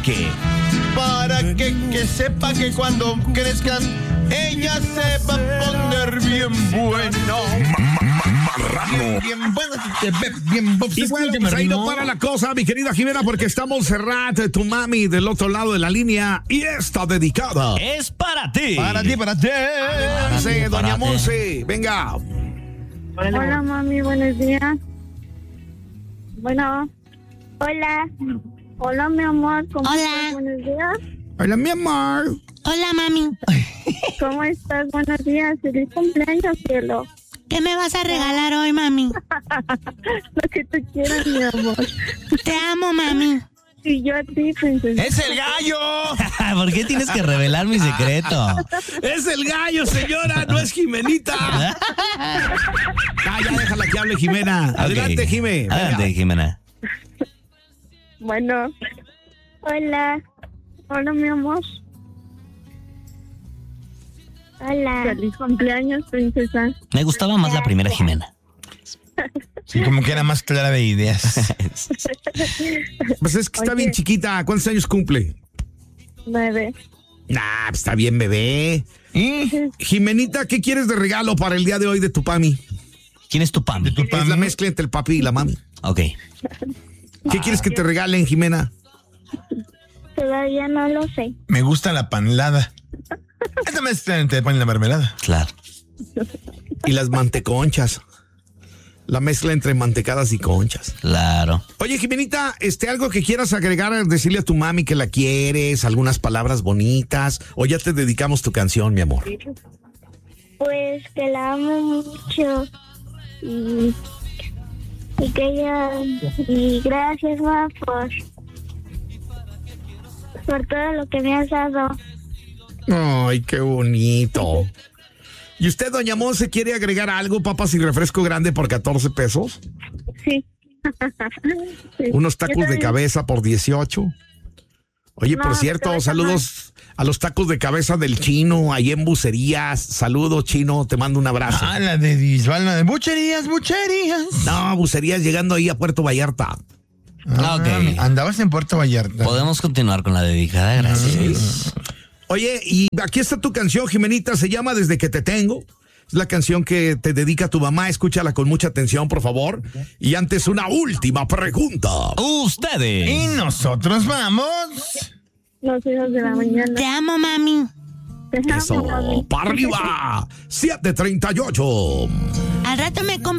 qué? Para que sepa que cuando crezcan, ella se va a poner bien bueno. Marrano. Bien bueno. Bien bueno. Y bueno, pues ahí no para la cosa, mi querida Jimena, porque está Montserrat, tu mami, del otro lado de la línea, y está dedicada. Es para ti. Para ti, para ti. Monse, doña Monse, venga. Hola, mami, buenos días. Bueno. Hola. Hola, mi amor. ¿Cómo estás? Buenos días. Hola, mi amor. Hola, mami. ¿Cómo estás? Buenos días. Feliz cumpleaños, cielo. ¿Qué me vas a regalar hoy, mami? Lo que tú quieras, mi amor. Te amo, mami. Y yo a ti, princesa. ¡Es el gallo! ¿Por qué tienes que revelar mi secreto? Es el gallo, señora, no es Jimenita. Ya déjala que hable Jimena. Adelante, Ok. Jime. Venga. Adelante, Jimena. Bueno. Hola. Hola, mi amor. Hola. Feliz cumpleaños, princesa. Me gustaba más la primera Jimena. Sí, como que era más clara de ideas. Pues es que está Oye. bien chiquita. ¿Cuántos años cumple? 9. Nah, pues está bien, bebé. Jimenita, ¿qué quieres de regalo para el día de hoy de tu mami? ¿Quién es tu Pami? Es la mezcla entre el papi y la mami. Ok. ¿Qué quieres que te regalen, Jimena? Todavía no lo sé. Me gusta la panlada. Esta vez te ponen la mermelada. Claro. Y las manteconchas. La mezcla entre mantecadas y conchas. Claro. Oye, Jimenita, algo que quieras agregar, decirle a tu mami que la quieres, algunas palabras bonitas, o ya te dedicamos tu canción, mi amor. Pues que la amo mucho. Y que ella. Y gracias, ma, por todo lo que me has dado. Ay, qué bonito. ¿Y usted, doña Monse, quiere agregar algo, papas y refresco grande por 14 pesos? Sí. Sí. Unos Yo tacos de también. cabeza por 18. Oye, No, por cierto, cabeza saludos a los tacos de cabeza del Chino, ahí en Bucerías. Saludos, Chino, te mando un abrazo. Ah, la de Bisbal, la de bucherías. No, Bucerías llegando ahí a Puerto Vallarta. Ok. Andabas en Puerto Vallarta. Podemos continuar con la dedicada, gracias. Oye, y aquí está tu canción, Jimenita, se llama Desde que te tengo. Es la canción que te dedica tu mamá, escúchala con mucha atención, por favor. Y antes, una última pregunta. Ustedes. Y nosotros vamos. Los hijos de la mañana. Te amo, mami. Te amo, Eso, mami. para arriba, 7:38. Al rato me compras